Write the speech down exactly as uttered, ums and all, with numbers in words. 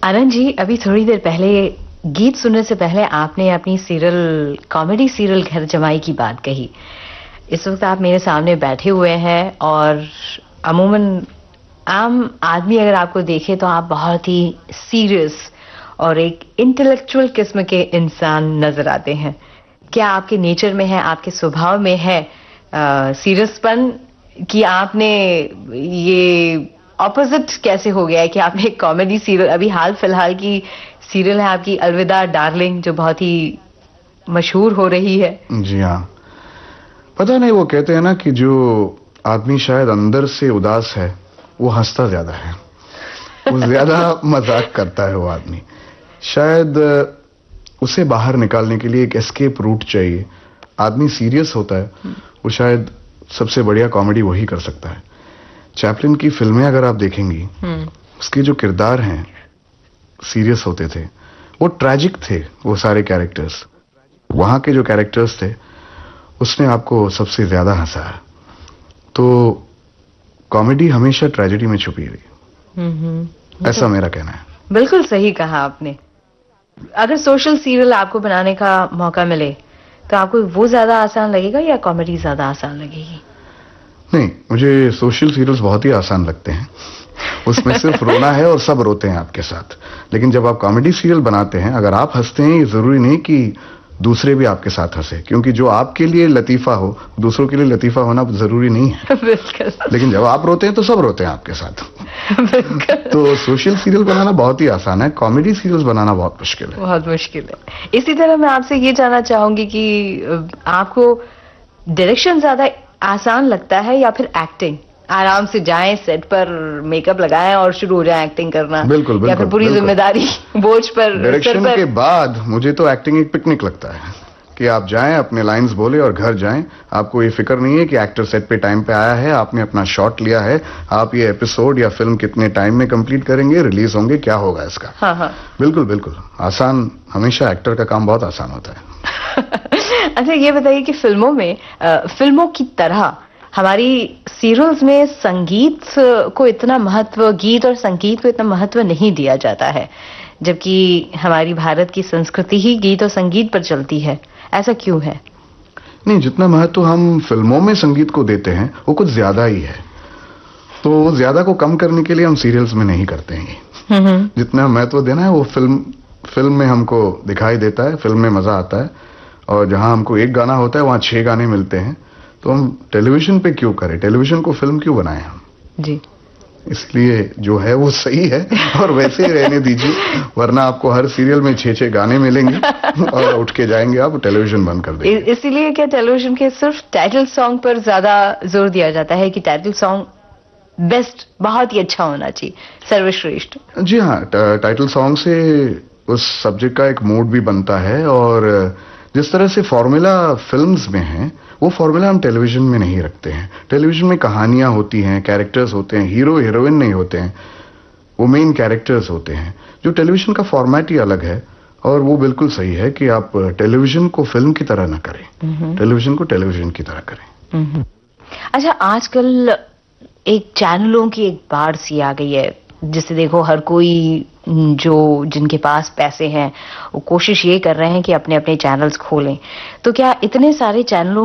आनंद जी, अभी थोड़ी देर पहले गीत सुनने से पहले आपने अपनी सीरियल कॉमेडी सीरियल घर जमाई की बात कही। इस वक्त आप मेरे सामने बैठे हुए हैं और अमूमन आम आदमी अगर आपको देखे तो आप बहुत ही सीरियस और एक इंटेलेक्चुअल किस्म के इंसान नजर आते हैं। क्या आपके नेचर में है, आपके स्वभाव में है सीरियसपन, कि आपने ये ऑपोजिट कैसे हो गया है कि आपने एक कॉमेडी सीरियल, अभी हाल फिलहाल की सीरियल है आपकी अलविदा डार्लिंग, जो बहुत ही मशहूर हो रही है। जी हाँ, पता नहीं, वो कहते हैं ना कि जो आदमी शायद अंदर से उदास है वो हंसता ज्यादा है, वो ज्यादा मजाक करता है। वो आदमी शायद उसे बाहर निकालने के लिए एक एस्केप रूट चाहिए। आदमी सीरियस होता है, वो शायद सबसे बढ़िया कॉमेडी वही कर सकता है। चैपलिन की फिल्में अगर आप देखेंगी, उसके जो किरदार हैं सीरियस होते थे, वो ट्रैजिक थे। वो सारे कैरेक्टर्स, वहां के जो कैरेक्टर्स थे, उसने आपको सबसे ज्यादा हंसाया। तो कॉमेडी हमेशा ट्रेजेडी में छुपी रही, ऐसा मेरा कहना है। बिल्कुल सही कहा आपने। अगर सोशल सीरियल आपको बनाने का मौका मिले तो आपको वो ज्यादा आसान लगेगा या कॉमेडी ज्यादा आसान लगेगी? नहीं, मुझे सोशल सीरियल्स बहुत ही आसान लगते हैं। उसमें सिर्फ रोना है और सब रोते हैं आपके साथ। लेकिन जब आप कॉमेडी सीरियल बनाते हैं, अगर आप हंसते हैं, ये जरूरी नहीं कि दूसरे भी आपके साथ हंसे, क्योंकि जो आपके लिए लतीफा हो दूसरों के लिए लतीफा होना जरूरी नहीं है। बिल्कुल। लेकिन जब आप रोते हैं तो सब रोते हैं आपके साथ। तो सोशल सीरियल बनाना बहुत ही आसान है, कॉमेडी सीरियल्स बनाना बहुत मुश्किल है। बहुत मुश्किल है। इसी तरह मैं आपसे ये जानना चाहूंगी कि आपको डायरेक्शन ज्यादा आसान लगता है या फिर एक्टिंग? आराम से जाएं सेट पर, मेकअप लगाएं और शुरू हो जाए एक्टिंग करना। बिल्कुल बिल्कुल। या फिर पूरी जिम्मेदारी बोझ पर, डायरेक्शन के बाद मुझे तो एक्टिंग एक पिकनिक लगता है कि आप जाएं, अपने लाइंस बोले और घर जाएं। आपको ये फिक्र नहीं है कि एक्टर सेट पे टाइम पे आया है, आपने अपना शॉट लिया है, आप ये एपिसोड या फिल्म कितने टाइम में कंप्लीट करेंगे, रिलीज होंगे, क्या होगा इसका। हाँ हाँ, बिल्कुल बिल्कुल आसान। हमेशा एक्टर का काम बहुत आसान होता है। अच्छा, ये बताइए कि फिल्मों में आ, फिल्मों की तरह हमारी सीरियल्स में संगीत को इतना महत्व, गीत और संगीत को इतना महत्व नहीं दिया जाता है, जबकि हमारी भारत की संस्कृति ही गीत और संगीत पर चलती है। ऐसा क्यों है? नहीं, जितना महत्व हम फिल्मों में संगीत को देते हैं वो कुछ ज्यादा ही है। तो ज्यादा को कम करने के लिए हम सीरियल्स में नहीं करते हैं। जितना महत्व देना है वो फिल्म फिल्म में हमको दिखाई देता है, फिल्म में मजा आता है। और जहां हमको एक गाना होता है वहां छह गाने मिलते हैं। तो हम टेलीविजन पे क्यों करें, टेलीविजन को फिल्म क्यों बनाएं हम? जी, इसलिए जो है वो सही है और वैसे ही रहने दीजिए, वरना आपको हर सीरियल में छह छह गाने मिलेंगे और उठ के जाएंगे आप, टेलीविजन बंद कर देंगे। इसीलिए क्या टेलीविजन के सिर्फ टाइटल सॉन्ग पर ज्यादा जोर दिया जाता है कि टाइटल सॉन्ग बेस्ट, बहुत ही अच्छा होना चाहिए, सर्वश्रेष्ठ? जी हाँ, टाइटल सॉन्ग से उस सब्जेक्ट का एक मूड भी बनता है। और जिस तरह से फॉर्मूला फिल्म्स में है, वो फॉर्मूला हम टेलीविजन में नहीं रखते हैं। टेलीविजन में कहानियां होती हैं, कैरेक्टर्स होते हैं, हीरो हीरोइन नहीं होते हैं, वो मेन कैरेक्टर्स होते हैं। जो टेलीविजन का फॉर्मेट ही अलग है। और वो बिल्कुल सही है कि आप टेलीविजन को फिल्म की तरह ना करें, टेलीविजन को टेलीविजन की तरह करें। अच्छा, आजकल एक चैनलों की एक बाढ़ सी आ गई है, जिससे देखो हर कोई जो जिनके पास पैसे हैं वो कोशिश ये कर रहे हैं कि अपने अपने चैनल्स खोलें। तो क्या इतने सारे चैनलों